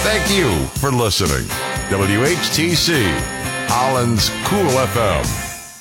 Thank you for listening. WHTC, Holland's Cool FM.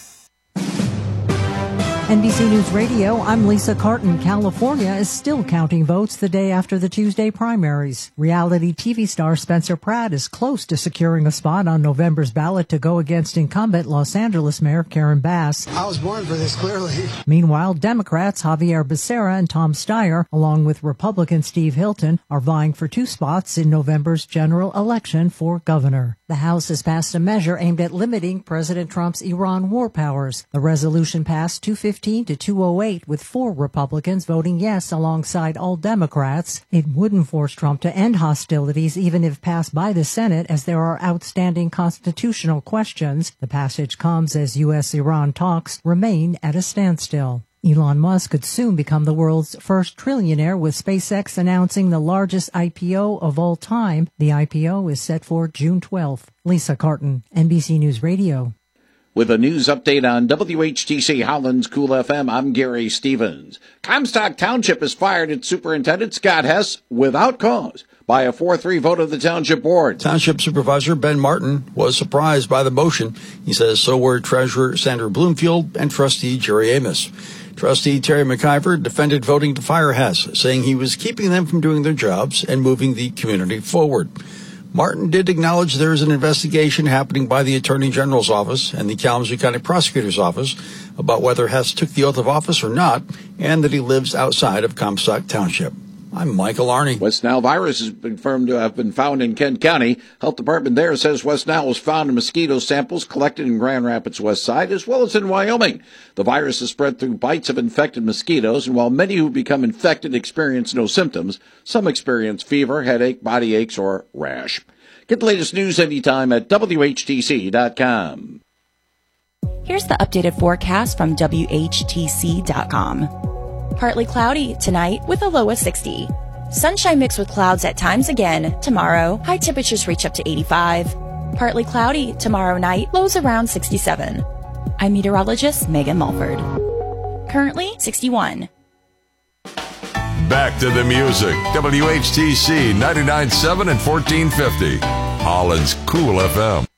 NBC News Radio, I'm Lisa Carton. California is still counting votes the day after the Tuesday primaries. Reality TV star Spencer Pratt is close to securing a spot on November's ballot to go against incumbent Los Angeles Mayor Karen Bass. I was born for this, clearly. Meanwhile, Democrats Javier Becerra and Tom Steyer, along with Republican Steve Hilton, are vying for 2 spots in November's general election for governor. The House has passed a measure aimed at limiting President Trump's Iran war powers. The resolution passed 215 to 208, with 4 Republicans voting yes alongside all Democrats. It wouldn't force Trump to end hostilities even if passed by the Senate, as there are outstanding constitutional questions. The passage comes as U.S.-Iran talks remain at a standstill. Elon Musk could soon become the world's first trillionaire, with SpaceX announcing the largest IPO of all time. The IPO is set for June 12th. Lisa Carton, NBC News Radio. With a news update on WHTC Holland's Cool FM, I'm Gary Stevens. Comstock Township has fired its superintendent, Scott Hess, without cause by a 4-3 vote of the Township Board. Township Supervisor Ben Martin was surprised by the motion. He says so were Treasurer Sandra Bloomfield and Trustee Jerry Amos. Trustee Terry McIver defended voting to fire Hess, saying he was keeping them from doing their jobs and moving the community forward. Martin did acknowledge there is an investigation happening by the Attorney General's office and the Kalamazoo County Prosecutor's office about whether Hess took the oath of office or not, and that he lives outside of Comstock Township. I'm Michael Arney. West Nile virus has been confirmed to have been found in Kent County. Health Department there says West Nile was found in mosquito samples collected in Grand Rapids West Side as well as in Wyoming. The virus is spread through bites of infected mosquitoes, and while many who become infected experience no symptoms, some experience fever, headache, body aches, or rash. Get the latest news anytime at WHTC.com. Here's the updated forecast from WHTC.com. Partly cloudy tonight with a low of 60. Sunshine mixed with clouds at times again tomorrow. High temperatures reach up to 85. Partly cloudy tomorrow night, lows around 67. I'm meteorologist Megan Mulford. Currently 61. Back to the music. WHTC 99.7 and 1450. Holland's Cool FM.